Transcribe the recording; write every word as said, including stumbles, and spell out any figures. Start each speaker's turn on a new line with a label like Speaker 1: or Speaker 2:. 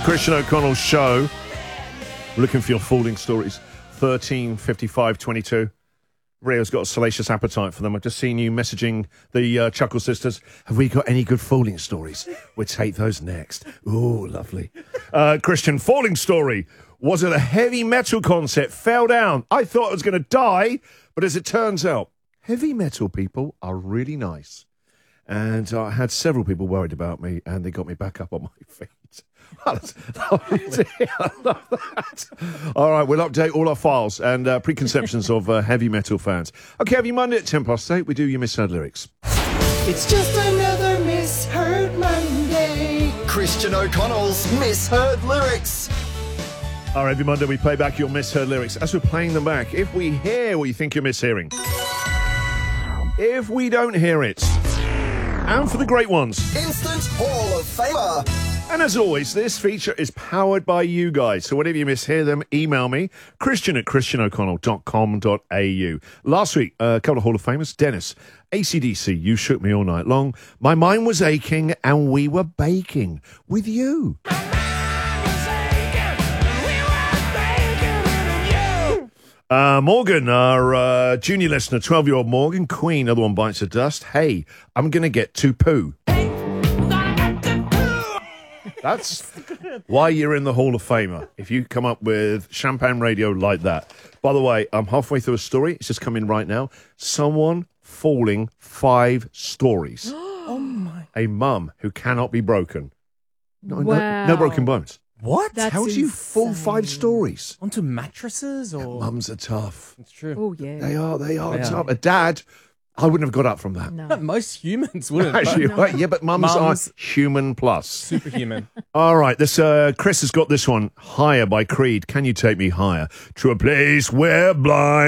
Speaker 1: Christian O'Connell's show. We're looking for your falling stories. thirteen fifty-five twenty-two. Rio's got a salacious appetite for them. I've just seen you messaging the uh, Chuckle Sisters. Have we got any good falling stories? We'll take those next. Ooh, lovely. Uh, Christian, falling story. Was it a heavy metal concert? Fell down. I thought I was going to die, but as it turns out, heavy metal people are really nice. And I had several people worried about me, and they got me back up on my feet. That's lovely to hear. I love that. All right, we'll update all our files and uh, preconceptions of uh, heavy metal fans. Okay, every Monday at ten past eight, we do your misheard lyrics.
Speaker 2: It's just another misheard Monday.
Speaker 3: Christian O'Connell's misheard lyrics.
Speaker 1: All right, every Monday we play back your misheard lyrics. As we're playing them back, if we hear what you think you're mishearing, if we don't hear it, and for the great ones,
Speaker 3: Instant Hall of Famer.
Speaker 1: And as always, this feature is powered by you guys. So whenever you mishear them, email me, Christian at christian o'connell dot com dot a u. Last week, uh, a couple of Hall of Famers. Dennis, A C D C, You Shook Me All Night Long. My mind was aching and we were baking with you. Uh, Morgan, our uh, junior listener, twelve-year-old Morgan, Queen, other one bites the dust. Hey, I'm going to get to poo. That's why you're in the Hall of Famer, if you come up with champagne radio like that. By the way, I'm halfway through a story. It's just come in right now. Someone falling five stories.
Speaker 2: Oh, my.
Speaker 1: A mum who cannot be broken. No,
Speaker 4: Wow.
Speaker 1: no, no broken bones.
Speaker 2: What?
Speaker 4: That's
Speaker 1: How do you fall
Speaker 4: insane.
Speaker 1: five stories?
Speaker 2: Onto mattresses or?
Speaker 1: Mums are tough.
Speaker 2: It's true.
Speaker 4: Oh, yeah.
Speaker 1: They are, they are
Speaker 2: They are.
Speaker 1: tough. A dad, I wouldn't have got up from that.
Speaker 4: No.
Speaker 2: Most humans wouldn't.
Speaker 1: Actually,
Speaker 2: but
Speaker 1: right, yeah, but mums,
Speaker 2: Mums-
Speaker 1: are human plus.
Speaker 2: superhuman.
Speaker 1: All right, this uh, Chris has got this one. Higher by Creed. Can you take me higher to a place where blind